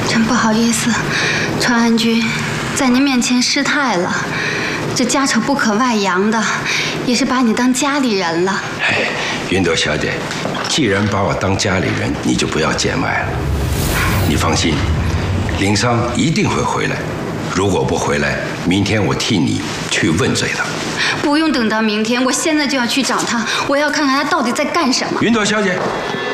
真不好意思，传安君，在您面前失态了。这家丑不可外扬的，也是把你当家里人了。 哎，云朵小姐，既然把我当家里人，你就不要见外了。你放心，林桑一定会回来。如果不回来，明天我替你去问罪他。 不用等到明天，我现在就要去找他，我要看看他到底在干什么。 云朵小姐。